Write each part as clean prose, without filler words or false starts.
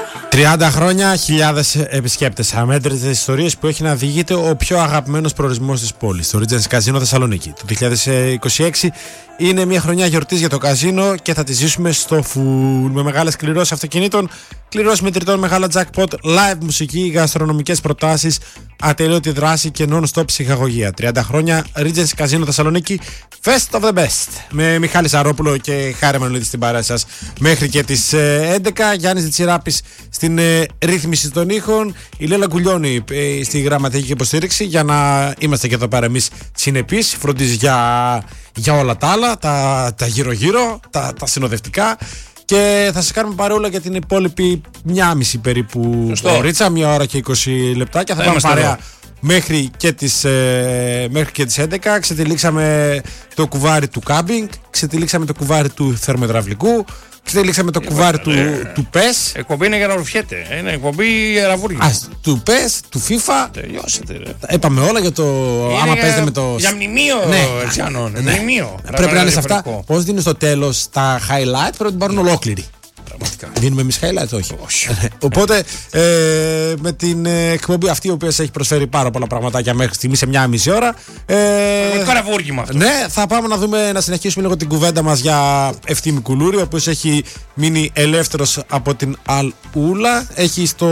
30 χρόνια, χιλιάδες επισκέπτες. Αμέτρητες ιστορίες που έχει να διηγείται ο πιο αγαπημένος προορισμός της πόλης, το Regency Casino Θεσσαλονίκη. Το 2026 είναι μια χρονιά γιορτής για το καζίνο και θα τη ζήσουμε στο φουλ. Με μεγάλες κληρώσεις αυτοκινήτων, κληρώσεις μετρητών, μεγάλα jackpot, live μουσική, γαστρονομικές προτάσεις, ατελείωτη δράση και non-stop ψυχαγωγία. 30 χρόνια, Regency Casino Θεσσαλονίκη, Fest of the Best. Με Μιχάλη Σαρόπουλο και Χάρη Μανολίδη στην παρέα σας μέχρι και τις 11. Γιάννης Διτσιράπης στην ρύθμιση των ήχων, η Λέλα Κουλιώνη στη γραμματική υποστήριξη, για να είμαστε και εδώ πέρα εμείς συνεπείς. Φροντίζει για όλα τα άλλα, τα γύρω-γύρω, τα συνοδευτικά. Και θα σας κάνουμε παρόλα για την υπόλοιπη 1,5 περίπου ωρίτσα, 1 ώρα και 20 λεπτά. Και θα πάμε παρέα μέχρι και τις 11. Ξετυλίξαμε το κουβάρι του κάμπινγκ, ξετυλίξαμε το κουβάρι του θερμοϊδραυλικού, ξετυλίξαμε το κουβάρι του PES. Εκπομπή είναι για να ρουφιέται. Είναι εκπομπή ραβούργια. Του PES, του FIFA. Τελειώσετε, ρε. Είπαμε όλα για το. Άμα παίζετε με το. Για μνημείο, Ερτσιανών. Ναι. Μνημείο. Πρέπει να είναι σε αυτά. Πώς δίνουν στο τέλος τα highlight, πρέπει να την πάρουν ολόκληρη. Δίνουμε εμείς highlight, όχι. Οπότε με την εκπομπή αυτή, η οποία έχει προσφέρει πάρα πολλά πραγματάκια μέχρι στιγμή σε 1,5 ώρα. Καραβούργημα αυτό. Ναι, θα πάμε να συνεχίσουμε λίγο την κουβέντα μας για Ευθύμη Κουλούρη, ο οποίος έχει μείνει ελεύθερος από την Αλούλα. Έχει στο.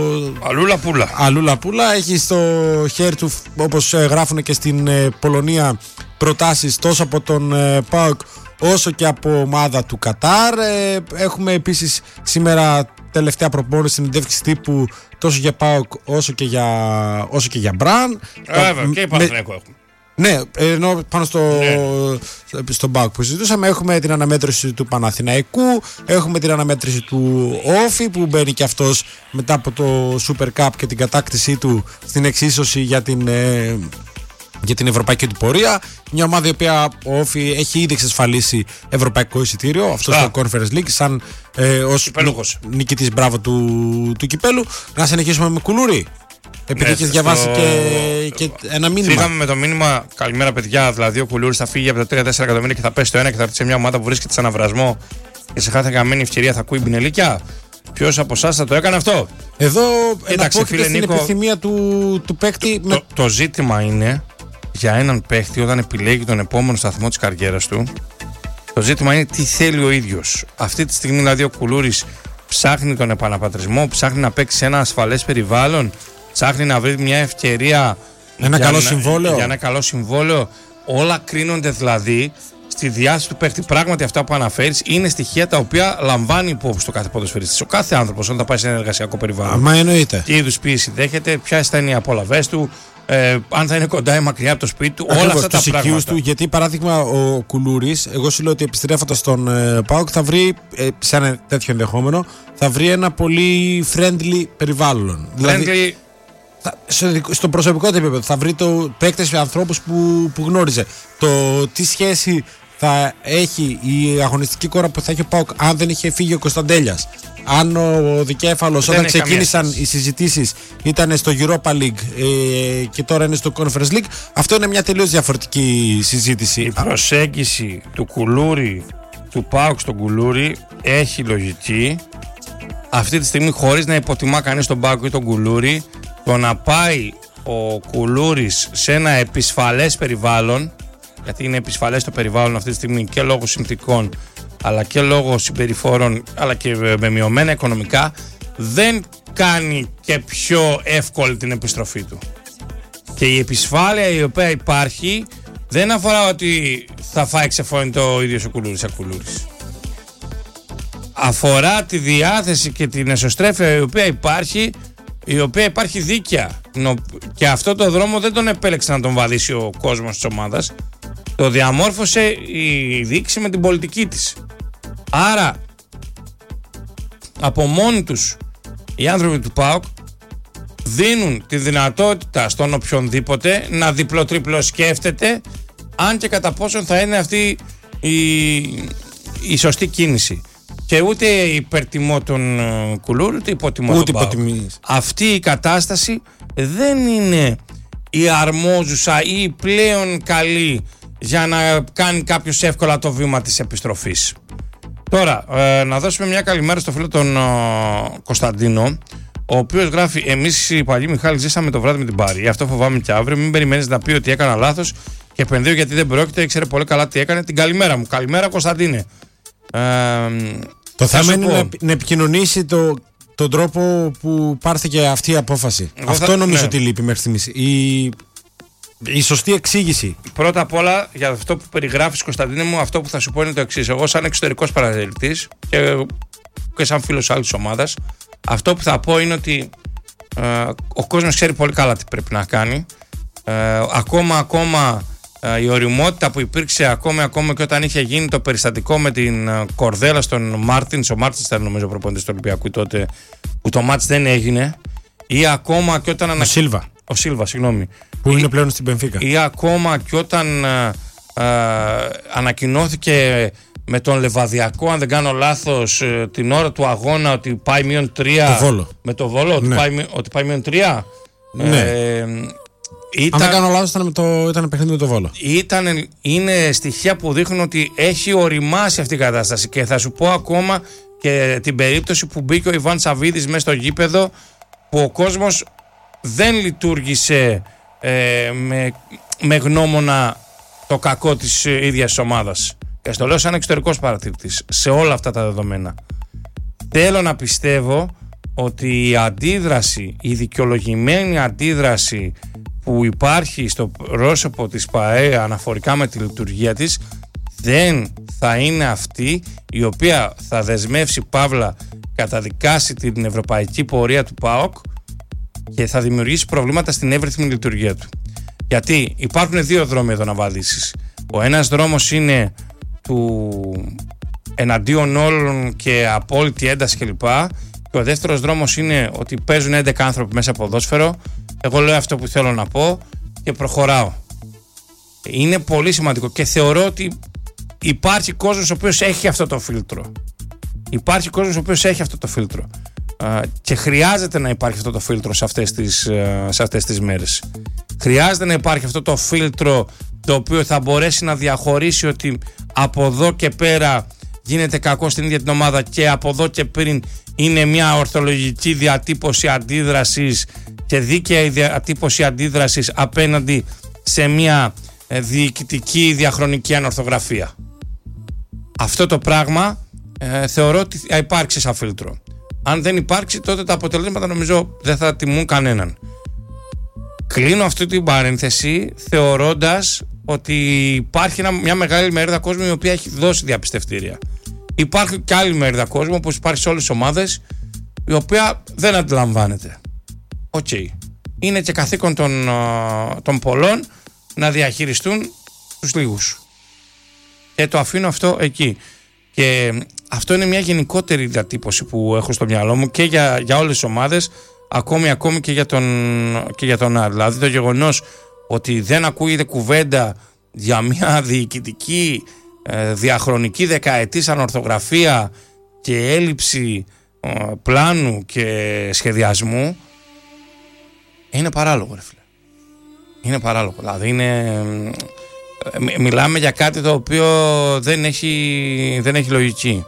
Αλούλα Πούλα. Έχει στο χέρι του, όπως γράφουν και στην Πολωνία, προτάσεις τόσο από τον ΠΑΟΚ όσο και από ομάδα του Κατάρ. Έχουμε επίσης σήμερα τελευταία προπόνηση συνεντεύξεις τύπου τόσο για ΠΑΟΚ όσο και για Μπραν. Βέβαια, και Παναθηναϊκό έχουμε. Ναι, ενώ πάνω στον ΠΑΟΚ που συζητούσαμε, έχουμε την αναμέτρηση του Παναθηναϊκού, έχουμε την αναμέτρηση του Όφη που μπαίνει και αυτός μετά από το Super Cup και την κατάκτησή του στην εξίσωση για την ευρωπαϊκή του πορεία. Μια ομάδα η οποία ο Όφη έχει ήδη εξασφαλίσει ευρωπαϊκό εισιτήριο, αυτό στο Conference League, σαν ως νικητής μπράβο του κυπέλου. Να συνεχίσουμε με Κουλούρη, επειδή έχεις διαβάσει και ένα μήνυμα. Φύγαμε με το μήνυμα, καλημέρα παιδιά, δηλαδή ο Κουλούρης θα φύγει από τα 3-4 εκατομμύρια και θα πέσει το 1 και θα έρθει σε μια ομάδα που βρίσκεται σε αναβρασμό και σε κάθε χαμένη ευκαιρία θα ακούει μπινελίκια. Ποιος από εσάς θα το έκανε αυτό? Εδώ εναπόκειται στην επιθυμία του παίκτη. Το ζήτημα είναι, για έναν παίχτη όταν επιλέγει τον επόμενο σταθμό της καριέρας του, το ζήτημα είναι τι θέλει ο ίδιος. Αυτή τη στιγμή δηλαδή ο Κουλούρης ψάχνει τον επαναπατρισμό, ψάχνει να παίξει σε ένα ασφαλές περιβάλλον, ψάχνει να βρει μια ευκαιρία για ένα καλό συμβόλαιο. Όλα κρίνονται δηλαδή στη διάθεση του παίχτη. Πράγματι αυτά που αναφέρεις είναι στοιχεία τα οποία λαμβάνει υπόψη το κάθε ποδοσφαιριστής. Ο κάθε άνθρωπος όταν πάει σε ένα εργασιακό περιβάλλον. Μα εννοείται. Τι είδους πίεση δέχεται, ποιες θα είναι οι απολαβές του, αν θα είναι κοντά ή μακριά από το σπίτι του, ακριβώς, όλα αυτά τα πράγματα. Του, γιατί παράδειγμα ο Κουλούρης, εγώ σου λέω ότι επιστρέφοντας στον ΠΑΟΚ θα βρει, σε ένα τέτοιο ενδεχόμενο, θα βρει ένα πολύ friendly περιβάλλον. Δηλαδή, στο προσωπικό του επίπεδο θα βρει παίκτες με ανθρώπους που γνώριζε. Το τι σχέση θα έχει η αγωνιστική κόρα που θα έχει ο ΠΑΟΚ αν δεν είχε φύγει ο Κωνσταντέλιας, αν ο δικέφαλος όταν ξεκίνησαν οι συζητήσεις ήταν στο Europa League και τώρα είναι στο Conference League, αυτό είναι μια τελείως διαφορετική συζήτηση. Η προσέγγιση του Κουλούρη, του ΠΑΟΚ στον Κουλούρη έχει λογική. Αυτή τη στιγμή, χωρίς να υποτιμά κανείς τον ΠΑΟΚ ή τον Κουλούρη, το να πάει ο Κουλούρης σε ένα επισφαλές περιβάλλον, γιατί είναι επισφαλές το περιβάλλον αυτή τη στιγμή και λόγω συνθηκών αλλά και λόγω συμπεριφορών αλλά και με μειωμένα οικονομικά, δεν κάνει και πιο εύκολη την επιστροφή του. Και η επισφάλεια η οποία υπάρχει δεν αφορά ότι θα φάει ξεφώνητο ο ίδιος ο Κουλούρης. Αφορά τη διάθεση και την εσωστρέφεια η οποία υπάρχει δίκαια. Και αυτό το δρόμο δεν τον επέλεξε να τον βαδίσει ο κόσμος της ομάδας. Το διαμόρφωσε η διοίκηση με την πολιτική της. Άρα από μόνοι τους οι άνθρωποι του ΠΑΟΚ δίνουν τη δυνατότητα στον οποιονδήποτε να διπλο-τρίπλο σκέφτεται αν και κατά πόσον θα είναι αυτή η σωστή κίνηση. Και ούτε υπερτιμώ τον Κουλούρη, ούτε υποτιμώ τον ΠΑΟΚ. Αυτή η κατάσταση δεν είναι η αρμόζουσα ή πλέον καλή για να κάνει κάποιος εύκολα το βήμα της επιστροφής. Τώρα, να δώσουμε μια καλημέρα στο φίλο τον Κωνσταντίνο, ο οποίος γράφει: εμείς οι παλιοί Μιχάλη ζήσαμε το βράδυ με την Πάρη. Αυτό φοβάμαι και αύριο. Μην περιμένεις να πει ότι έκανα λάθος και επενδύω γιατί δεν πρόκειται. Ήξερε πολύ καλά τι έκανε. Την καλημέρα μου. Καλημέρα, Κωνσταντίνε. Το θέμα είναι να επικοινωνήσει τον τρόπο που πάρθηκε αυτή η απόφαση. Αυτό νομίζω ότι λείπει μέχρι στιγμής. Η σωστή εξήγηση. Πρώτα απ' όλα, για αυτό που περιγράφεις, Κωνσταντίνε μου, αυτό που θα σου πω είναι το εξής. Εγώ, σαν εξωτερικός παρατηρητής και σαν φίλος άλλης ομάδας, αυτό που θα πω είναι ότι ο κόσμος ξέρει πολύ καλά τι πρέπει να κάνει. Ακόμα η ωριμότητα που υπήρξε ακόμα και όταν είχε γίνει το περιστατικό με την κορδέλα στον Μάρτινς, ο Μάρτινς ήταν νομίζω προπονητής του Ολυμπιακού τότε, που το μάτς δεν έγινε, ή ακόμα και όταν ο Σίλβα, συγγνώμη. Που είναι πλέον στην Μπενφίκα. Ή ακόμα και όταν ανακοινώθηκε με τον Λεβαδιακό, αν δεν κάνω λάθος, την ώρα του αγώνα ότι πάει -3. Το Βόλο. Με το Βόλο, ναι. ότι πάει -3. Ναι. Αν δεν κάνω λάθος ήταν παιχνίδι με το Βόλο. Είναι στοιχεία που δείχνουν ότι έχει οριμάσει αυτή η κατάσταση. Και θα σου πω ακόμα και την περίπτωση που μπήκε ο Ιβάν Σαββίδης μέσα στο γήπεδο, που ο κόσμος δεν λειτουργήσε με γνώμονα το κακό της ίδιας ομάδας. Και στο λέω σαν εξωτερικός παρατηρητής σε όλα αυτά τα δεδομένα. Θέλω να πιστεύω ότι η αντίδραση, η δικαιολογημένη αντίδραση που υπάρχει στο πρόσωπο της ΠΑΕ αναφορικά με τη λειτουργία της δεν θα είναι αυτή η οποία θα δεσμεύσει, παύλα καταδικάσει την ευρωπαϊκή πορεία του ΠΑΟΚ και θα δημιουργήσει προβλήματα στην εύρυθμη λειτουργία του. Γιατί υπάρχουν δύο δρόμοι εδώ να βαδίσεις. Ο ένας δρόμος είναι του εναντίον όλων και απόλυτη ένταση κλπ. Και ο δεύτερος δρόμος είναι ότι παίζουν 11 άνθρωποι μέσα από ποδόσφαιρο. Εγώ λέω αυτό που θέλω να πω και προχωράω. Είναι πολύ σημαντικό και θεωρώ ότι υπάρχει κόσμος ο οποίος έχει αυτό το φίλτρο. Υπάρχει κόσμος ο οποίος έχει αυτό το φίλτρο. Και χρειάζεται να υπάρχει αυτό το φίλτρο σε αυτές τις μέρες. Χρειάζεται να υπάρχει αυτό το φίλτρο το οποίο θα μπορέσει να διαχωρίσει ότι από εδώ και πέρα γίνεται κακό στην ίδια την ομάδα και από εδώ και πριν είναι μια ορθολογική διατύπωση αντίδρασης και δίκαιη διατύπωση αντίδρασης απέναντι σε μια διοικητική διαχρονική ανορθογραφία. Αυτό το πράγμα θεωρώ ότι θα υπάρξει σαν φίλτρο. Αν δεν υπάρξει, τότε τα αποτελέσματα νομίζω δεν θα τιμούν κανέναν. Κλείνω αυτή την παρένθεση θεωρώντας ότι υπάρχει μια μεγάλη μερίδα κόσμου η οποία έχει δώσει διαπιστευτήρια. Υπάρχει και άλλη μερίδα κόσμου, όπως υπάρχει σε όλες τις ομάδες, η οποία δεν αντιλαμβάνεται. Είναι και καθήκον των πολλών να διαχειριστούν τους λίγους. Και το αφήνω αυτό εκεί. Και αυτό είναι μια γενικότερη διατύπωση που έχω στο μυαλό μου και για όλες τις ομάδες, ακόμη και για τον Άρη. Δηλαδή το γεγονός ότι δεν ακούγεται κουβέντα για μια διοικητική διαχρονική δεκαετής ανορθογραφία και έλλειψη πλάνου και σχεδιασμού είναι παράλογο, ρε φίλε. Είναι παράλογο. Δηλαδή μιλάμε για κάτι το οποίο δεν έχει λογική.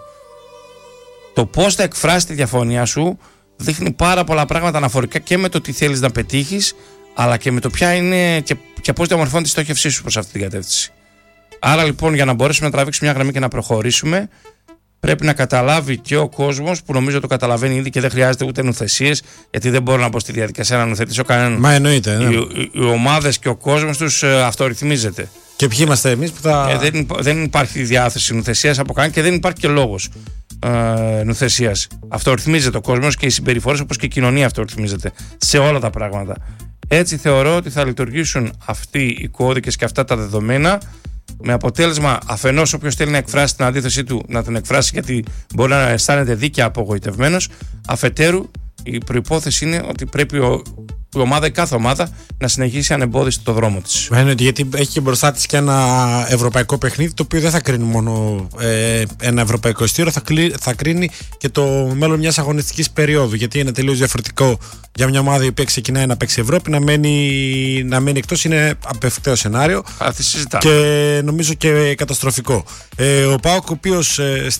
Το πώς θα εκφράσεις τη διαφωνία σου δείχνει πάρα πολλά πράγματα αναφορικά και με το τι θέλεις να πετύχεις, αλλά και με το ποια είναι και πώς διαμορφώνει τη στόχευσή σου προς αυτή την κατεύθυνση. Άρα λοιπόν, για να μπορέσουμε να τραβήξουμε μια γραμμή και να προχωρήσουμε, πρέπει να καταλάβει και ο κόσμος, που νομίζω το καταλαβαίνει ήδη και δεν χρειάζεται ούτε νουθεσίες, γιατί δεν μπορώ να μπω στη διαδικασία να νουθετήσω κανέναν. Μα εννοείται. Ναι. Οι ομάδες και ο κόσμος τους αυτορυθμίζεται. Και ποιοι είμαστε εμείς που θα. Δεν υπάρχει διάθεση νουθεσίας από κανέναν και δεν υπάρχει και λόγος νουθεσίας. Αυτορυθμίζεται ο κόσμος και οι συμπεριφορές, όπως και η κοινωνία αυτορυθμίζεται σε όλα τα πράγματα. Έτσι θεωρώ ότι θα λειτουργήσουν αυτοί οι κώδικες και αυτά τα δεδομένα, με αποτέλεσμα αφενός όποιος θέλει να εκφράσει την αντίθεσή του να την εκφράσει, γιατί μπορεί να αισθάνεται δίκαια απογοητευμένος. Αφετέρου, η προϋπόθεση είναι ότι πρέπει η ομάδα, η κάθε ομάδα, να συνεχίσει ανεμπόδιστη το δρόμο της. Γιατί έχει και μπροστά της και ένα ευρωπαϊκό παιχνίδι, το οποίο δεν θα κρίνει μόνο ένα ευρωπαϊκό ειστήριο, θα κρίνει και το μέλλον μιας αγωνιστικής περίοδου. Γιατί είναι τελείως διαφορετικό για μια ομάδα η οποία ξεκινάει να παίξει Ευρώπη, να μένει εκτός. Είναι απευκταίο σενάριο και νομίζω και καταστροφικό. Ο ΠΑΟΚ, ο οποίος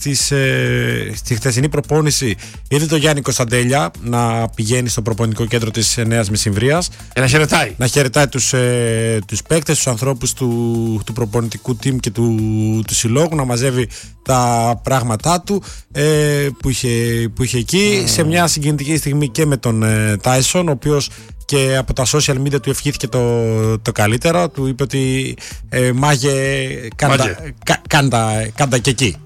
στη χθεσινή προπόνηση είδε τον Γιάννη Κωνσταντέλια να πηγαίνει στο προπονητικό κέντρο της Νέας Μεσημβρίας και να χαιρετάει τους παίκτες, τους ανθρώπους του προπονητικού team και του συλλόγου, να μαζεύει τα πράγματά του που είχε εκεί, σε μια συγκινητική στιγμή και με τον Τάισον, ο οποίος και από τα social media του ευχήθηκε το καλύτερο. Του είπε ότι μάγε, κάντα και εκεί.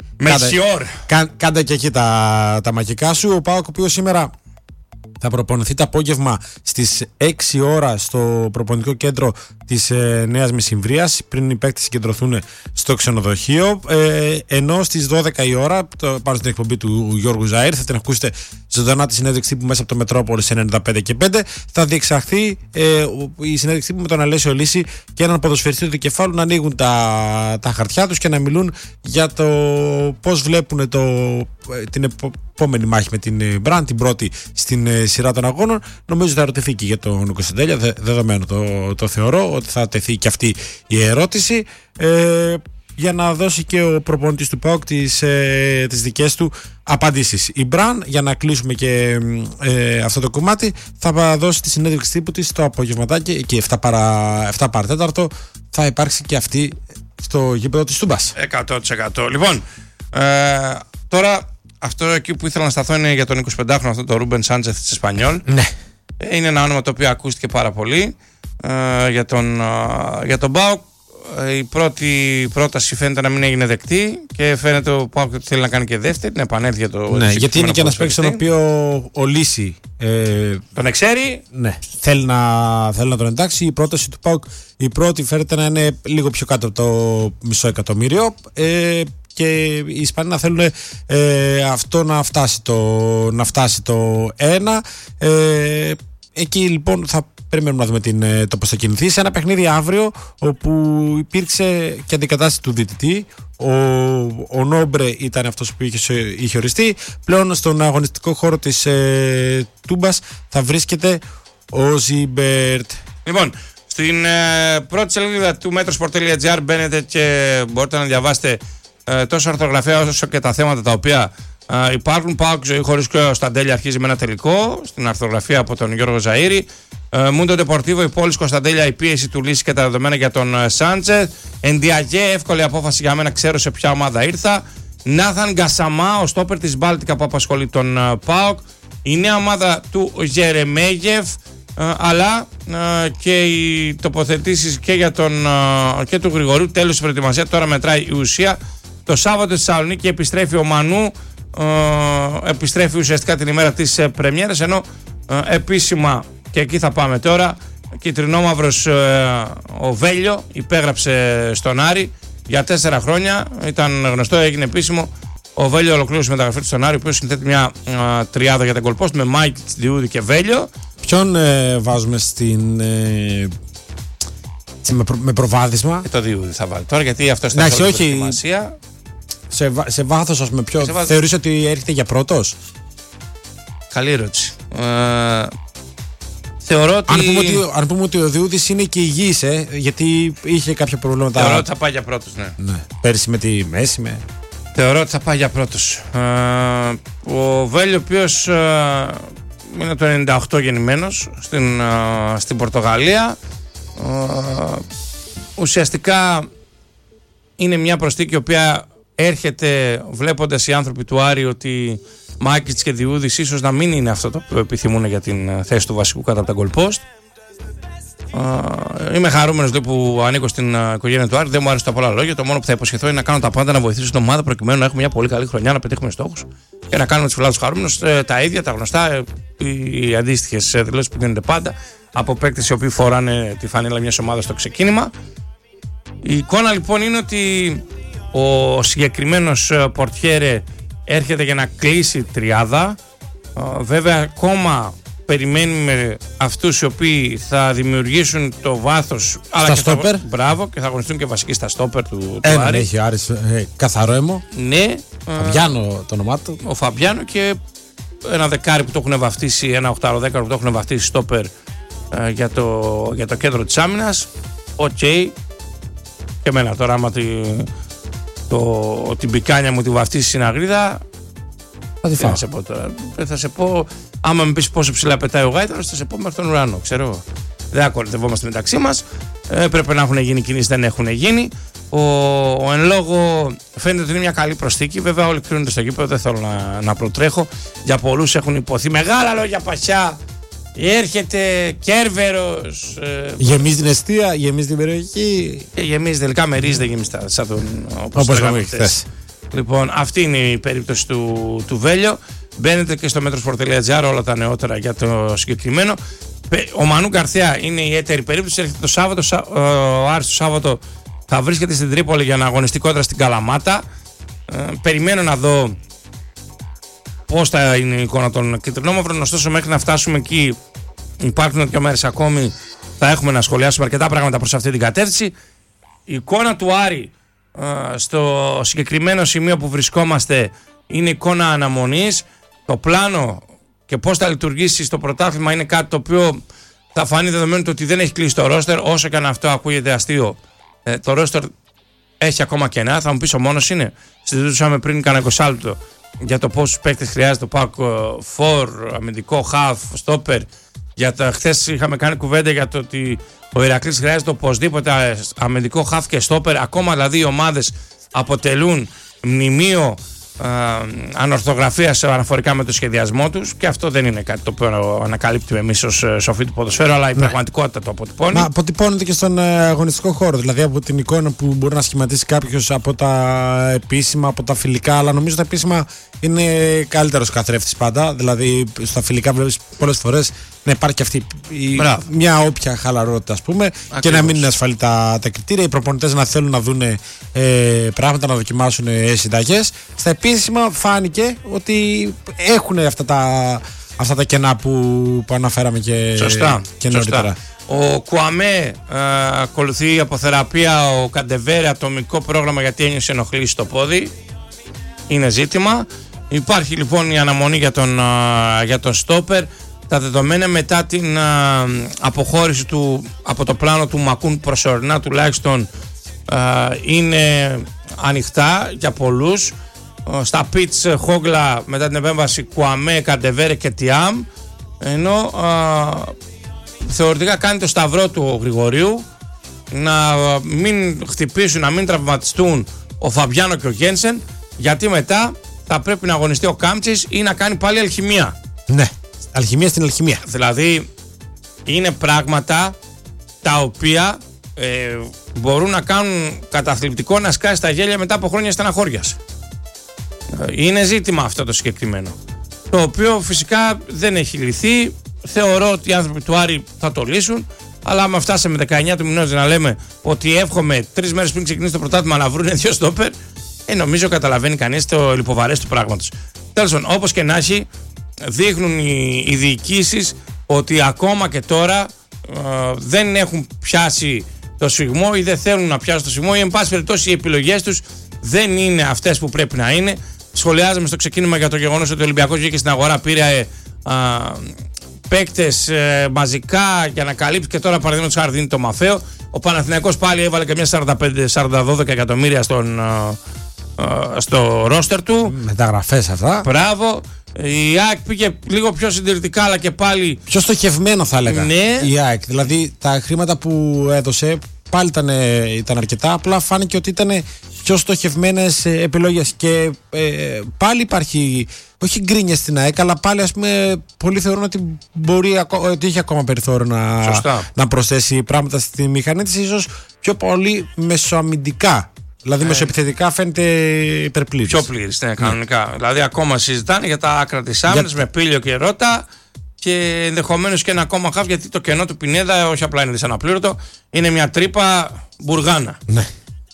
Κάντα και εκεί τα μαγικά σου. Ο ΠΑΟΚ, ο οποίος σήμερα θα προπονηθεί το απόγευμα στις 6 ώρα στο προπονητικό κέντρο της Νέας Μεσημβρίας, πριν οι παίκτες συγκεντρωθούν στο ξενοδοχείο, ενώ στις 12 η ώρα, πάνω στην εκπομπή του Γιώργου Ζαΐρ, θα την ακούσετε ζωντανά τη συνέντευξη τύπου μέσα από το Μετρόπολη σε 95 και 5, θα διεξαχθεί η συνέντευξη τύπου με τον Αλέσιο Λύση και έναν ποδοσφαιριστή του Κεφάλου να ανοίγουν τα χαρτιά τους και να μιλούν για το πώς βλέπουν την επόμενη μάχη με την Μπραν, την πρώτη στην σειρά των αγώνων. Νομίζω θα ερωτηθεί και για τον Κωνσταντέλια, δεδομένο το θεωρώ ότι θα τεθεί και αυτή η ερώτηση, για να δώσει και ο προπονητής του ΠΑΟΚ τις δικές του απαντήσεις. Η Μπραν, για να κλείσουμε και αυτό το κομμάτι, θα δώσει τη συνέντευξη τύπου της το απογευματάκι, εκεί 7 παρατέταρτο θα υπάρξει και αυτή στο γήπεδο της Τούμπας. 100%. Λοιπόν, τώρα αυτό εκεί που ήθελα να σταθώ είναι για τον 25χρονο, αυτό το Ρούμπεν Σάντσεθ της Εσπανιόλ. Ναι. Είναι ένα όνομα το οποίο ακούστηκε πάρα πολύ για τον ΠΑΟΚ. Η πρώτη πρόταση φαίνεται να μην έγινε δεκτή και φαίνεται ο ΠΑΟΚ ότι θέλει να κάνει και δεύτερη, να επανέλθει για το. Ναι, γιατί είναι και ένας παίκτης τον οποίο ο Λύση τον εξέρει. Ναι, θέλει να τον εντάξει. Η πρόταση του ΠΑΟΚ, η πρώτη, φαίνεται να είναι λίγο πιο κάτω από το $500,000. Και οι Ισπανοί να θέλουν αυτό να φτάσει το 1. Εκεί λοιπόν θα περιμένουμε να δούμε το πώς θα κινηθεί. Σε ένα παιχνίδι αύριο, όπου υπήρξε και αντικατάσταση του διαιτητή. Ο Νόμπρε ήταν αυτός που είχε οριστεί. Πλέον στον αγωνιστικό χώρο της Τούμπας θα βρίσκεται ο Ζιμπέρτ. Λοιπόν, στην πρώτη σελίδα του metrosport.gr μπαίνετε και μπορείτε να διαβάσετε τόσο ορθογραφία όσο και τα θέματα τα οποία υπάρχουν. ΠΑΟΚ ζωή χωρίς και ο Σταντέλια αρχίζει με ένα τελικό, στην αρθογραφία από τον Γιώργο Ζαΐρη. Μούντο Ντεπορτίβο, η πόλη Κωνσταντέλια, η πίεση του Λύση και τα δεδομένα για τον Σάντσεθ. Εντιαγέ, εύκολη απόφαση για μένα, ξέρω σε ποια ομάδα ήρθα. Νάθαν Γκασαμά, ο στόπερ της Μπάλτικα που απασχολεί τον ΠΑΟΚ. Η νέα ομάδα του Γερεμέγεφ, αλλά και οι τοποθετήσεις και του Γρηγορίου. Τέλος της προετοιμασίας, τώρα μετράει η ουσία. Το Σάββατο στη Θεσσαλονίκη επιστρέφει ο Μανού, επιστρέφει ουσιαστικά την ημέρα της πρεμιέρας, ενώ επίσημα, και εκεί θα πάμε τώρα, κυτρινόμαυρος ο Βέλιο υπέγραψε στον Άρη για 4 χρόνια, ήταν γνωστό, έγινε επίσημο. Ο Βέλιο ολοκλήρωσε μεταγραφή του στον Άρη, ο οποίος συνθέτει μια τριάδα για τα γκολπόστ με Μάικιτς, Διούδη και Βέλιο. Ποιον βάζουμε με προβάδισμα? Το Διούδη θα βάλει τώρα, γιατί αυτό είναι στην προετοιμασία. Σε βάθος, ας πούμε, ποιο θεωρείς ότι έρχεται για πρώτος? Καλή ερώτηση. Θεωρώ ότι... Αν πούμε ότι ο Διούδης είναι και υγιής, γιατί είχε κάποια προβλήματα. Θεωρώ ότι θα πάει για πρώτος, ναι. Πέρυσι με τη Μέση. Θεωρώ ότι θα πάει για πρώτος. Ο Βέλιο, ο οποίος είναι το 98 γεννημένος στην Πορτογαλία, ουσιαστικά είναι μια προσθήκη η οποία έρχεται βλέποντας οι άνθρωποι του Άρη ότι Μάκητς και Διούδης ίσως να μην είναι αυτό το οποίο επιθυμούν για την θέση του βασικού κάτω από τα goal post. Είμαι χαρούμενος που ανήκω στην οικογένεια του Άρη. Δεν μου άρεσε τα πολλά λόγια. Το μόνο που θα υποσχεθώ είναι να κάνω τα πάντα να βοηθήσω την ομάδα προκειμένου να έχουμε μια πολύ καλή χρονιά, να πετύχουμε στόχους και να κάνουμε τους φιλάδους χαρούμενους. Τα ίδια, τα γνωστά, οι αντίστοιχες δηλώσεις που γίνονται πάντα από παίκτες οι οποίοι φοράνε τη φανέλα μιας ομάδας στο ξεκίνημα. Η εικόνα λοιπόν είναι ότι ο συγκεκριμένος πορτιέρε έρχεται για να κλείσει τριάδα. Βέβαια ακόμα περιμένουμε αυτούς οι οποίοι θα δημιουργήσουν το βάθος. Στα στόπερ. Μπράβο, και θα αγωνιστούν και βασικοί στα στόπερ του Άρη. Έχει ο Άρης καθαρό αίμο. Ναι. Φαμπιάνο το όνομά του. Ο Φαμπιάνο και ένα δεκάρι που το έχουν βαφτίσει, ένα οχταροδέκαρο που το έχουν βαφτίσει στόπερ για το κέντρο της άμυνας. Οκ. Και εμένα τώρα άμα την πικάνια μου τη βαφτίσει στην αγρίδα, θα σε πω τώρα. Θα σε πω, άμα με πεις πόσο ψηλά πετάει ο Γάιταρος, θα σε πω μέχρι τον ουρανό, ξέρω. Δεν ακολουθευόμαστε μεταξύ μας. Πρέπει να έχουν γίνει κινήσεις, δεν έχουν γίνει. Ο εν λόγω φαίνεται ότι είναι μια καλή προσθήκη. Βέβαια, όλοι κρίνονται στο γήπεδο, δεν θέλω να προτρέχω. Για πολλούς έχουν υποθεί μεγάλα λόγια πασιά. Έρχεται Κέρβερος. Γεμίζει την εστία, γεμίζει την περιοχή. Γεμίζει τελικά με ρίζ, δεν γεμίζει σαν τον. Όπως λέγαμε χθες. Λοιπόν, αυτή είναι η περίπτωση του Βέλιο. Μπαίνετε και στο metrosport.gr όλα τα νεότερα για το συγκεκριμένο. Ο Μανού Γκαρθία είναι η έτερη περίπτωση. Έρχεται το Σάββατο. Ο Άρης το Σάββατο θα βρίσκεται στην Τρίπολη για να αγωνιστεί κόντρα στην Καλαμάτα. Περιμένω να δω πώς θα είναι η εικόνα των κυτρινόμαυρων. Ωστόσο, μέχρι να φτάσουμε εκεί, υπάρχουν 2 μέρες ακόμη. Θα έχουμε να σχολιάσουμε αρκετά πράγματα προς αυτή την κατεύθυνση. Η εικόνα του Άρη στο συγκεκριμένο σημείο που βρισκόμαστε είναι εικόνα αναμονής. Το πλάνο και πώς θα λειτουργήσει στο πρωτάθλημα είναι κάτι το οποίο θα φανεί δεδομένου ότι δεν έχει κλείσει το ρόστερ. Όσο και αν αυτό ακούγεται αστείο, το ρόστερ έχει ακόμα κενά. Θα μου πεις ο μόνος είναι. Συζητούσαμε πριν κάνα 20 λεπτό για το πόσους παίκτες χρειάζεται το ΠΑΟΚ, φορ, αμυντικό, χαφ, στόπερ. Χθες είχαμε κάνει κουβέντα για το ότι ο Ηρακλής χρειάζεται οπωσδήποτε αμυντικό χαφ και στόπερ. Ακόμα δηλαδή οι ομάδες αποτελούν μνημείο ανορθογραφίας αναφορικά με το σχεδιασμό τους, και αυτό δεν είναι κάτι το οποίο ανακαλύπτουμε εμείς ως σοφοί του ποδοσφαίρου, αλλά η πραγματικότητα το αποτυπώνει. Μα αποτυπώνεται και στον αγωνιστικό χώρο, δηλαδή από την εικόνα που μπορεί να σχηματίσει κάποιος από τα επίσημα, από τα φιλικά, αλλά νομίζω τα επίσημα είναι καλύτερος καθρέφτης πάντα. Δηλαδή στα φιλικά βλέπεις πολλές φορές να υπάρχει και αυτή μια όποια χαλαρότητα, ας πούμε. Ακριβώς. Και να μην είναι ασφαλή τα κριτήρια. Οι προπονητές να θέλουν να δουν πράγματα, να δοκιμάσουν συνταγές. Στα επίσημα φάνηκε ότι έχουν αυτά τα κενά που αναφέραμε και νωρίτερα. Ο Κουαμέ ακολουθεί από θεραπεία, ο Καντεβέρε ατομικό πρόγραμμα γιατί ένιωσε ενοχλήσεις στο πόδι. Είναι ζήτημα. Υπάρχει λοιπόν η αναμονή για τον στόπερ. Τα δεδομένα μετά την αποχώρηση του από το πλάνο του Μακούν προσωρινά τουλάχιστον είναι ανοιχτά για πολλούς. Στα πιτς Χόγκλα μετά την επέμβαση Κουαμέ, Καντεβέρε και Τιάμ, ενώ θεωρητικά κάνει το σταυρό του ο Γρηγορίου να μην χτυπήσουν, να μην τραυματιστούν ο Φαμπιάνο και ο Γένσεν, γιατί μετά θα πρέπει να αγωνιστεί ο Κάμτσης ή να κάνει πάλι αλχημία. Ναι, αλχημία στην αλχημία. Δηλαδή είναι πράγματα τα οποία μπορούν να κάνουν καταθλιπτικό να σκάσει τα γέλια μετά από χρόνια στεναχώριας. Είναι ζήτημα αυτό το συγκεκριμένο, το οποίο φυσικά δεν έχει λυθεί. Θεωρώ ότι οι άνθρωποι του Άρη θα το λύσουν, αλλά άμα φτάσαμε 19 του μηνός να λέμε ότι εύχομαι 3 μέρες πριν ξεκινήσει το πρωτάθλημα να βρουν 2 στόπερ, νομίζω καταλαβαίνει κανείς το λιποβαρές του πράγματος. Τέλος πάντων, όπως και να έχει, δείχνουν οι διοικήσεις ότι ακόμα και τώρα δεν έχουν πιάσει το σφιγμό ή δεν θέλουν να πιάσουν το σφιγμό, ή εν πάση περιπτώσει οι επιλογές τους δεν είναι αυτές που πρέπει να είναι. Σχολιάζαμε στο ξεκίνημα για το γεγονός ότι ο Ολυμπιακός βγήκε στην αγορά, πήρε παίκτες μαζικά για να καλύψει, και τώρα παραδείγματος χάρη δίνει το Μαφαίο. Ο Παναθηναϊκός πάλι έβαλε και μια 45-12 εκατομμύρια στο ρόστερ του. Μεταγραφές αυτά. Μπράβο. Η ΑΕΚ πήγε λίγο πιο συντηρητικά, αλλά και πάλι πιο στοχευμένο θα έλεγα. Ναι. Η ΑΕΚ, δηλαδή τα χρήματα που έδωσε πάλι ήταν αρκετά, απλά φάνηκε ότι ήταν πιο στοχευμένες επιλογές, και πάλι υπάρχει, όχι γκρίνια στην ΑΕΚ, αλλά πάλι ας πούμε πολλοί θεωρούν ότι ότι έχει ακόμα περιθώριο να προσθέσει πράγματα στη μηχανή της, ίσως πιο πολύ μεσοαμυντικά. Δηλαδή μεσοεπιθετικά φαίνεται υπερπλήρης. Πιο πλήρης, ναι, κανονικά. Δηλαδή ακόμα συζητάνε για τα άκρα της άμυνας με Πίλιο και Ρώτα, και ενδεχομένως και ένα ακόμα χαφ, γιατί το κενό του Πινέδα όχι απλά είναι δυσαναπλήρωτο, είναι μια τρύπα μπουργάνα. Ναι.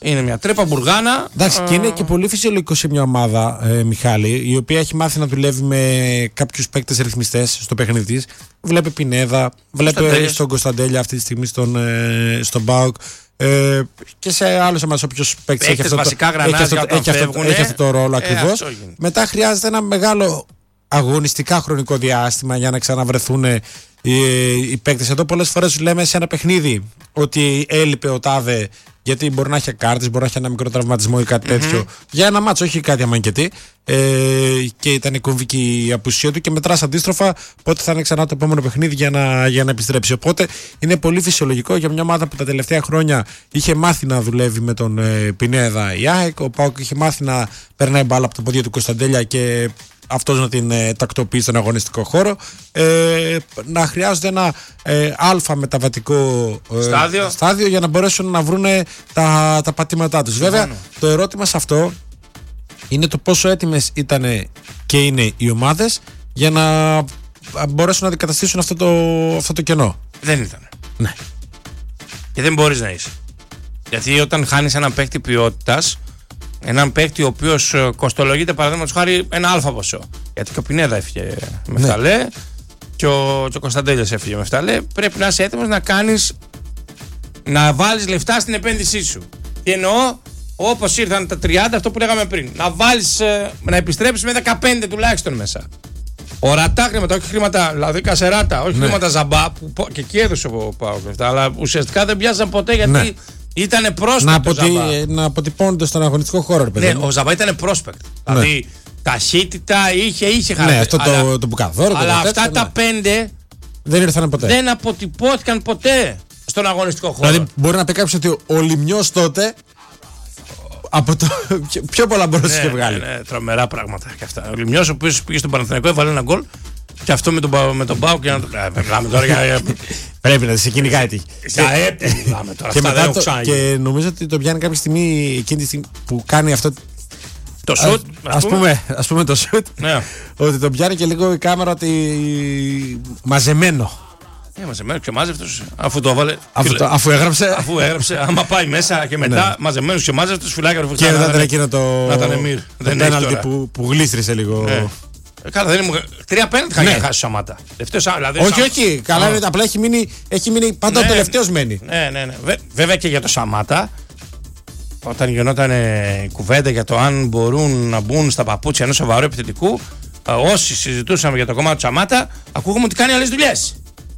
Είναι μια τρύπα μπουργάνα. Εντάξει, και είναι και πολύ φυσιολογικό σε μια ομάδα, Μιχάλη, η οποία έχει μάθει να δουλεύει με κάποιους παίκτες ρυθμιστές στο παιχνίδι της. Βλέπει Πινέδα, βλέπει στον Κωνσταντέλια αυτή τη στιγμή στον ΠΑΟΚ. Και σε άλλους εμάς όποιος παίκτης έχει αυτό το ρόλο ακριβώς. Μετά χρειάζεται ένα μεγάλο αγωνιστικά χρονικό διάστημα για να ξαναβρεθούν οι παίκτες. Εδώ πολλές φορές λέμε σε ένα παιχνίδι ότι έλειπε ο τάδε γιατί μπορεί να έχει κάρτες, μπορεί να έχει ένα μικρό τραυματισμό ή κάτι τέτοιο. Για ένα μάτσο, όχι κάτι αμανκετή. Και ήταν η κομβική απουσία του και μετράς αντίστροφα πότε θα είναι ξανά το επόμενο παιχνίδι για να επιστρέψει. Οπότε είναι πολύ φυσιολογικό για μια ομάδα που τα τελευταία χρόνια είχε μάθει να δουλεύει με τον Πινέδα η ΑΕΚ. Ο ΠΑΟΚ είχε μάθει να περνάει μπάλα από τα πόδια του Κωνσταντέλια και αυτός να την τακτοποιεί στον αγωνιστικό χώρο. Να χρειάζεται ένα αλφα μεταβατικό στάδιο για να μπορέσουν να βρουν τα πατήματά τους. Βέβαια, το ερώτημα σε αυτό είναι το πόσο έτοιμες ήταν και είναι οι ομάδες για να μπορέσουν να αντικαταστήσουν αυτό το κενό. Δεν ήταν. Ναι. Και δεν μπορείς να είσαι. Γιατί όταν χάνεις έναν παίκτη ποιότητας, έναν παίκτη ο οποίος κοστολογείται παραδείγματος χάρη ένα αλφα ποσό. Γιατί και ο Πινέδα έφυγε με φταλέ και ο Κωνσταντέλιας έφυγε με φταλέ. Πρέπει να είσαι έτοιμος να βάλεις λεφτά στην επένδυσή σου. Και εννοώ, όπως ήρθαν τα 30, αυτό που λέγαμε πριν. Να επιστρέψεις με 15 τουλάχιστον μέσα. Ορατά χρήματα, όχι χρήματα, δηλαδή κασεράτα, όχι χρήματα ζαμπά, που και εκεί έδωσε ο ΠΑΟΚ λεφτά, αλλά ουσιαστικά δεν πιάσαν ποτέ γιατί ήτανε πρόσπεκτ. Να αποτυπώνονται στον αγωνιστικό χώρο, παιδί. Ναι, ο Ζαμπά ήτανε πρόσπεκτ. Δηλαδή ταχύτητα είχε χαρακτήρα. Ναι, αυτό το μπουκαδόρο. Αλλά αυτά τα 5 δεν ήρθαν ποτέ. Δεν αποτυπώθηκαν ποτέ στον αγωνιστικό χώρο. Δηλαδή μπορεί να πει κάποιος ότι ο Λιμιός τότε από το πιο πολλά μπορούσε να βγάλει. Ναι, τρομερά πράγματα και αυτά. Ο Λιμιός, ο οποίος πήγε στον Παναθηναϊκό, έβαλε ένα γκολ και αυτό με τον ΠΑΟΚ. Μιλάμε τώρα για. Πρέπει να σε κυνηγάει τι. Μιλάμε τώρα. Και νομίζω ότι το πιάνει κάποια στιγμή εκείνη τη στιγμή που κάνει αυτό. Το σουτ. Ας πούμε το σουτ. Ότι τον πιάνει και λίγο η κάμερα ότι μαζεμένο. Μαζεμένο και μάζευτος, αφού το έβαλε. Αφού έγραψε. Άμα πάει μέσα και μετά μαζεμένος και μάζευτος, φυλάκια του και δεν ήταν εκείνο το πέναλτι που γλίστρισε λίγο. Καλά, δεν ήμουν. 3 πέναλτι είχα χάσει Σαμάτα. Όχι. Καλά, απλά έχει μείνει πάντα ο τελευταίος μένει. Ναι. Βέβαια και για το Σαμάτα, όταν γινόταν κουβέντα για το αν μπορούν να μπουν στα παπούτσια ενός σοβαρού επιθετικού, όσοι συζητούσαμε για το κομμάτι του Σαμάτα, ακούγαμε ότι κάνει άλλες δουλειές.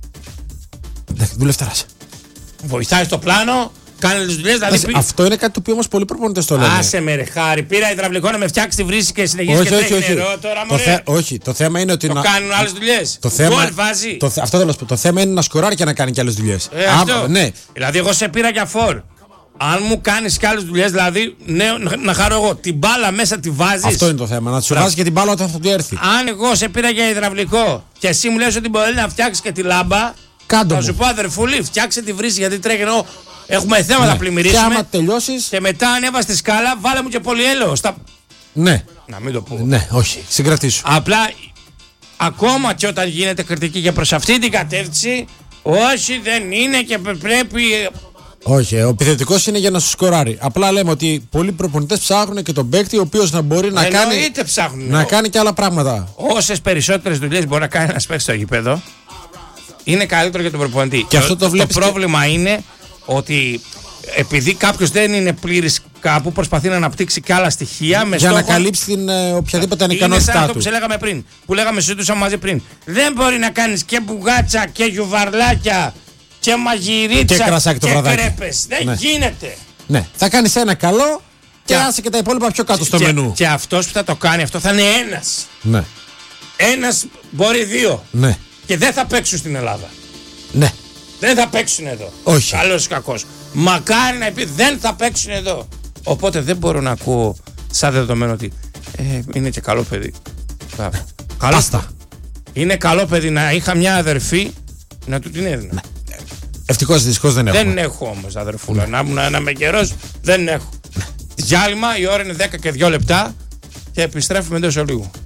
Δουλευτέρας. Βοηθάει στο πλάνο, κάνει τις δουλειές. Δηλαδή αυτό είναι κάτι το οποίο όμως πολλοί προπονητές το λένε. Άσε με ρε χάρη, πήρα υδραυλικό να με φτιάξει τη βρύση και συνεχίζει και τρέχει νερό τώρα μωρέ. Όχι, το θέμα είναι ότι. Το κάνουν άλλες δουλειές. Γκολ βάζει. Αυτό θέλω να σου πω. Το θέμα είναι να σκοράρει και να κάνει και άλλες δουλειές. Ναι. Δηλαδή, εγώ σε πήρα για φόρ. Αν μου κάνεις και άλλες δουλειές, δηλαδή, να χαρώ εγώ. Την μπάλα μέσα τη βάζεις. Αυτό είναι το θέμα. Να σου βάζεις και την μπάλα όταν θα του έρθει. Αν εγώ σε πήρα για υδραυλικό και εσύ μου λες ότι μπορεί να φτιάξει και τη λάμπα. Θα σου πω αδερφούλη, φτιάξε τη βρύση γιατί τρέχει ενώ έχουμε θέματα να πλημμυρίσουμε. Και άμα τελειώσεις. Και μετά ανέβα στη σκάλα, βάλε μου και πολυέλαιο. Ναι. Να μην το πω. Ναι, όχι. Συγκρατήσου. Απλά ακόμα και όταν γίνεται κριτική και προς αυτή την κατεύθυνση, όχι δεν είναι και πρέπει. Όχι, ο επιθετικός είναι για να σου σκοράρει. Απλά λέμε ότι πολλοί προπονητές ψάχνουν και τον παίκτη ο οποίος να μπορεί να κάνει και άλλα πράγματα. Όσες περισσότερες δουλειές μπορεί να κάνει ένας παίκτης στο γήπεδο, είναι καλύτερο για τον προπονητή. Και αυτό το πρόβλημα είναι ότι επειδή κάποιος δεν είναι πλήρης κάπου, προσπαθεί να αναπτύξει και άλλα στοιχεία με για να καλύψει την οποιαδήποτε ανικανότητά του. Είναι σαν αυτό που λέγαμε πριν, που λέγαμε συζητούσαμε μαζί πριν. Δεν μπορεί να κάνεις και μπουγάτσα και γιουβαρλάκια και μαγειρίτσα και κρέπες. Δεν γίνεται. Ναι, θα κάνεις ένα καλό και άσε και τα υπόλοιπα πιο κάτω στο μενού. Και αυτός που θα το κάνει αυτό θα είναι ένας. Ναι. Ένας μπορεί 2. Ναι. Και δεν θα παίξουν στην Ελλάδα. Ναι. Δεν θα παίξουν εδώ. Όχι. Καλός ή κακός. Μακάρι να πει δεν θα παίξουν εδώ. Οπότε δεν μπορώ να ακούω σαν δεδομένο ότι είναι και καλό παιδί. Πάστα. Είναι καλό παιδί. Να είχα μια αδερφή να του την έδινα. Ναι. Ευτυχώς δυστυχώς δεν έχω. Δεν έχω όμως αδερφούλα. Να είμαι καιρός δεν έχω. Διάλειμμα, η ώρα είναι 10 και 2 λεπτά και επιστρέφουμε εντός ολίγου.